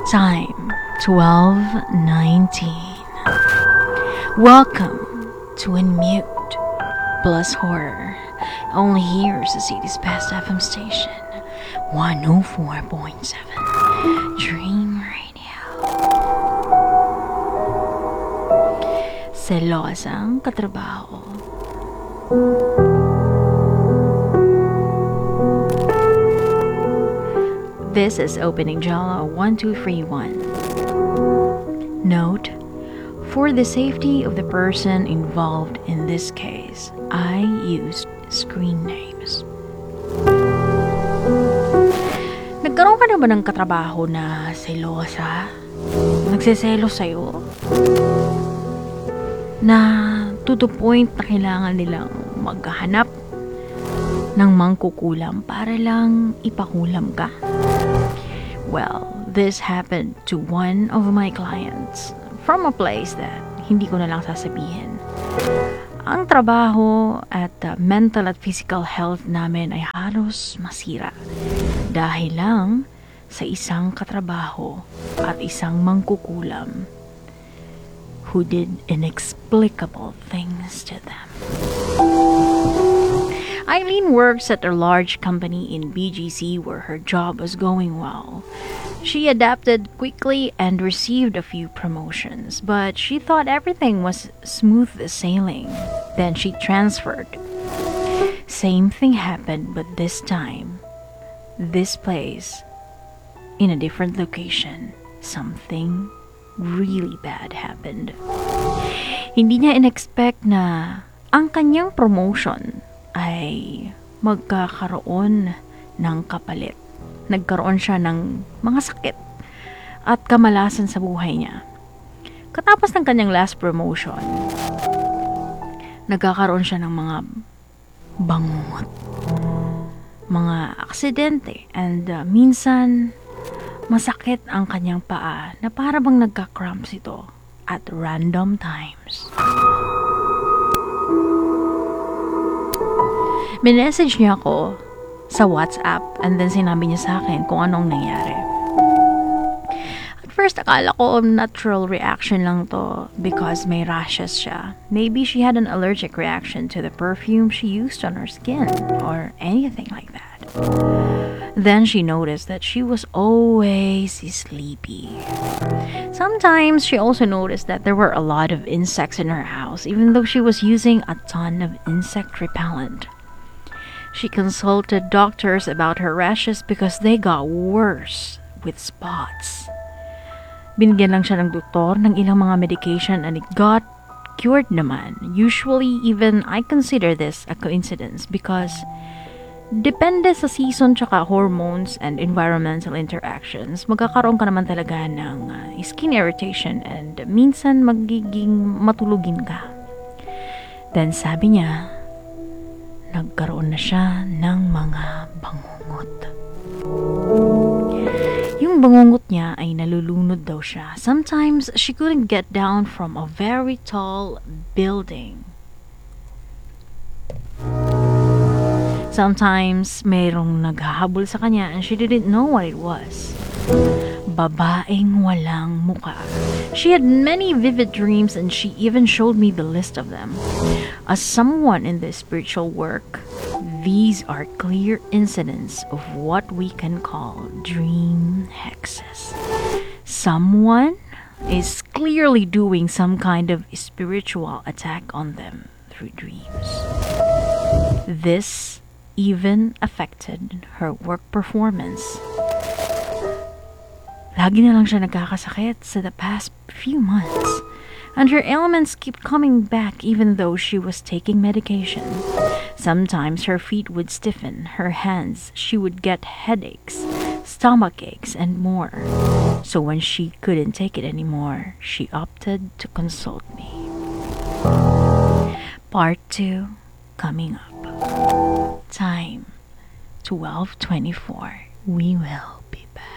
Time 12:19. Welcome to Unmute plus Horror. Only here is the city's best FM station, 104.7 Dream Radio. Selosang katrabaho. This is Opening Jala 1231. Note, for the safety of the person involved in this case, I used screen names. Nagkaroon ka na ba ng katrabaho na selosa? Nagseselos sa'yo? Na to the point na kailangan nilang maghanap ng mangkukulam para lang ipakulam ka? Well, this happened to one of my clients from a place that hindi ko na lang sasabihin. Ang trabaho at mental at physical health namin ay halos masira dahil lang sa isang katrabaho at isang mangkukulam who did inexplicable things to them. Eileen works at a large company in BGC where her job was going well. She adapted quickly and received a few promotions, but she thought everything was smooth sailing. Then she transferred. Same thing happened, but this time, this place, in a different location, something really bad happened. Hindi niya in-expect na ang kanyang promotion ay magkakaroon ng kapalit. Nagkaroon siya ng mga sakit at kamalasan sa buhay niya. Katapos ng kanyang last promotion, nagkakaroon siya ng mga bangungot, mga aksidente, and minsan masakit ang kanyang paa na para bang nagka-cramps ito at random times. Minessage niya ako sa WhatsApp and then sinabi niya sa akin kung anong nangyari. At first, akala ko natural reaction lang to because may rashes siya. Maybe she had an allergic reaction to the perfume she used on her skin or anything like that. Then she noticed that she was always sleepy. Sometimes she also noticed that there were a lot of insects in her house even though she was using a ton of insect repellent. She consulted doctors about her rashes because they got worse with spots. Binigyan lang siya ng doktor ng ilang mga medication and it got cured naman. Usually, even I consider this a coincidence because depende sa season tsaka hormones and environmental interactions, magkakaroon ka naman talaga ng skin irritation and minsan magiging matulugin ka. Then sabi niya, nagkaroon na siya ng mga bangungot. Yung bangungot niya ay nalulunod daw siya. Sometimes, she couldn't get down from a very tall building. Sometimes, mayroong naghahabol sa kanya and she didn't know what it was. Babaeng walang muka. She had many vivid dreams and she even showed me the list of them. As someone in the spiritual work, these are clear incidents of what we can call dream hexes. Someone is clearly doing some kind of spiritual attack on them through dreams. This even affected her work performance. Lagi na lang siya nagkakasakit sa the past few months. And her ailments keep coming back even though she was taking medication. Sometimes her feet would stiffen, her hands, she would get headaches, stomach aches, and more. So when she couldn't take it anymore, she opted to consult me. Part 2 coming up. Time 12:24. We will be back.